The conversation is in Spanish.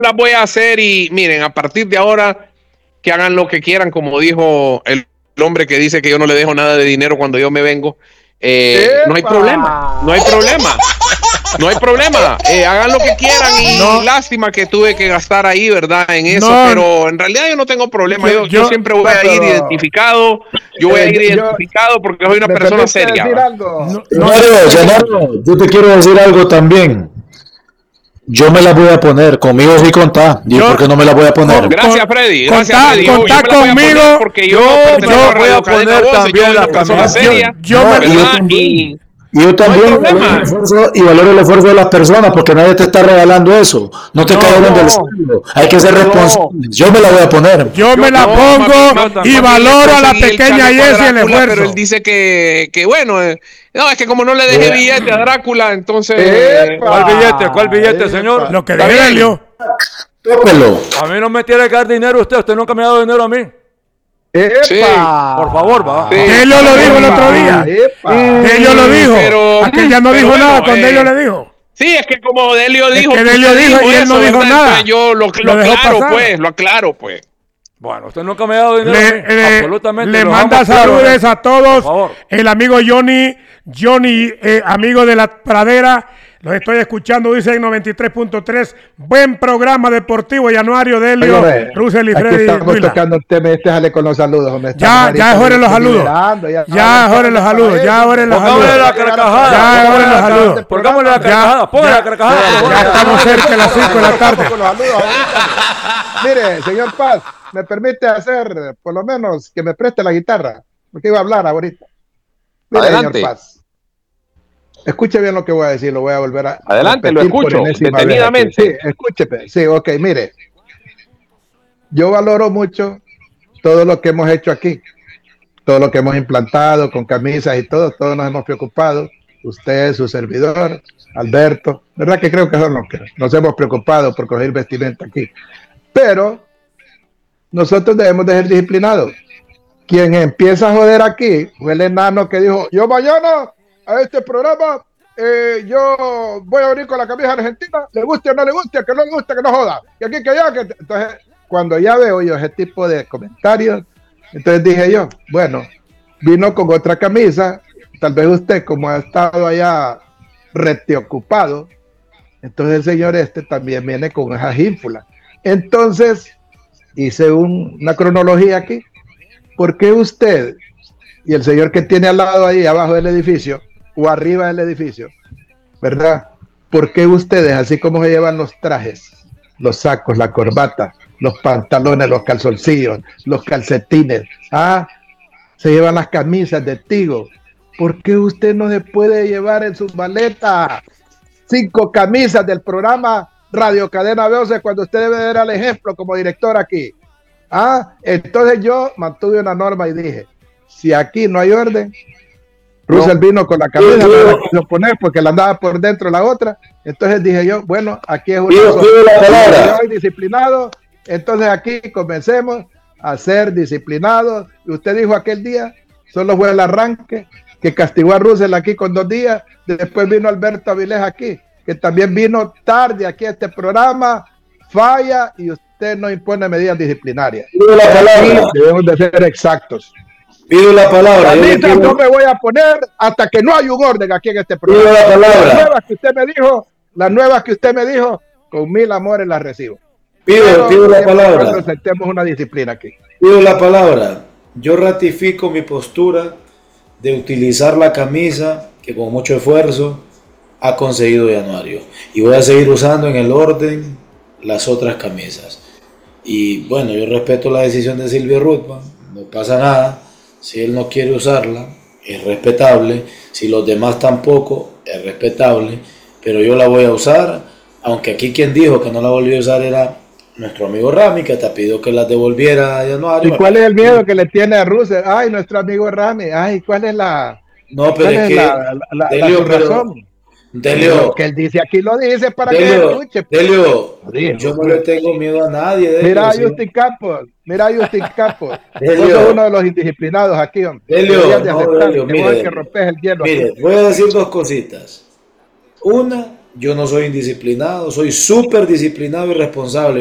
las voy a hacer y miren, a partir de ahora que hagan lo que quieran, como dijo el hombre que dice que yo no le dejo nada de dinero cuando yo me vengo. No hay problema, no hay problema. No hay problema, hagan lo que quieran y lástima que tuve que gastar ahí, ¿verdad? En eso, pero en realidad yo no tengo problema, yo siempre voy a ir identificado, porque soy una persona seria. Yo te quiero decir algo también. Yo me la voy a poner, conmigo sí contá. ¿Por qué no me la voy a poner? Gracias, Freddy. Freddy. Contá conmigo. Porque yo voy a poner también la persona seria. Yo también valoro el esfuerzo de las personas porque nadie te está regalando eso. No te caigan del cielo. Hay que ser responsables. Yo me la voy a poner. Yo me la pongo y valoro a la pequeña Jessie el esfuerzo. Pero él dice que bueno, no, es que como no le dejé billete a Drácula, entonces... ¿Cuál billete, señor? Lo que le Delio. Tópelo. A mí no me tiene que dar dinero usted nunca me ha dado dinero a mí. Sí. Por favor, va. Sí. Delio lo dijo el otro día. Delio lo dijo. Pero, aquel ya no dijo nada cuando Delio le dijo. Sí, es que como Delio dijo. Que Delio dijo y él no dijo nada. Yo lo aclaro, pues. Bueno, usted nunca me ha dado dinero. Absolutamente. Le manda saludos a todos. El amigo Johnny, amigo de la pradera. Los estoy escuchando, dice en 93.3. Buen programa deportivo, Januario, Delio, Russell y Freddy. Estamos tocando el tema, déjale con los saludos. Ya es hora de los saludos. Ya es hora de los saludos. Pongámosle la carcajada. Ya es hora de los saludos. Pongámosle la carcajada. Póngale la carcajada. Ya estamos cerca de las 5 de la tarde. Mire, señor Paz, ¿me permite hacer, por lo menos, que me preste la guitarra? Porque iba a hablar ahorita. Mire, adelante. Señor Paz. Escuche bien lo que voy a decir, lo voy a volver a... Adelante, lo escucho, detenidamente. Sí, escúcheme. Sí, ok, mire. Yo valoro mucho todo lo que hemos hecho aquí. Todo lo que hemos implantado con camisas y todos nos hemos preocupado. Usted, su servidor, Alberto. ¿Verdad que creo que son los que nos hemos preocupado por coger vestimenta aquí? Pero nosotros debemos de ser disciplinados. Quien empieza a joder aquí fue el enano que dijo, yo mañana... a este programa, yo voy a venir con la camisa argentina, le guste o no le guste, que no le guste, que no joda, que aquí, que allá, que... Entonces, cuando ya veo yo ese tipo de comentarios, entonces dije yo, bueno, vino con otra camisa, tal vez usted, como ha estado allá ocupado, entonces el señor también viene con esa ínfula. Entonces, hice una cronología aquí, ¿por qué usted y el señor que tiene al lado ahí, abajo del edificio, o arriba del edificio, ¿verdad? ¿Por qué ustedes, así como se llevan los trajes, los sacos, la corbata, los pantalones, los calzoncillos, los calcetines, se llevan las camisas de Tigo? ¿Por qué usted no se puede llevar en su maleta 5 camisas del programa Radio Cadena B11 cuando usted debe dar el ejemplo como director aquí? Entonces yo mantuve una norma y dije, si aquí no hay orden, Russell vino con la camisa, no la quiso poner porque la andaba por dentro la otra. Entonces dije yo, bueno, aquí es una yo soy disciplinado, entonces aquí comencemos a ser disciplinados. Y usted dijo aquel día, solo fue el arranque, que castigó a Russell aquí con 2 días. Después vino Alberto Avilés aquí, que también vino tarde aquí a este programa, falla y usted no impone medidas disciplinarias. Debemos de ser exactos. Pido la palabra. No me voy a poner hasta que no hay un orden aquí en este programa. Pido la palabra. Las nuevas que usted me dijo, con 1000 amores las recibo. Pido la palabra. Aceptemos una disciplina aquí. Pido la palabra. Yo ratifico mi postura de utilizar la camisa que con mucho esfuerzo ha conseguido Januario. Y voy a seguir usando en el orden las otras camisas. Y bueno, yo respeto la decisión de Silvio Ruthman. No pasa nada. Si él no quiere usarla, es respetable. Si los demás tampoco, es respetable. Pero yo la voy a usar, aunque aquí quien dijo que no la volvió a usar era nuestro amigo Rami, que te pidió que las devolviera a Januario. ¿Y cuál es el miedo que le tiene a Russell? Ay, nuestro amigo Rami. Ay, ¿cuál es la... No, pero es que... la razón? Delio, lo que él dice aquí lo dice para Delio, que escuche. Delio, yo no le tengo miedo a nadie. Delio, mira a Justin Campos. Vos sos uno de los indisciplinados aquí, hombre. Delio, mire, que rompes el hielo. Mire, voy a decir 2 cositas. Una, yo no soy indisciplinado, soy súper disciplinado y responsable.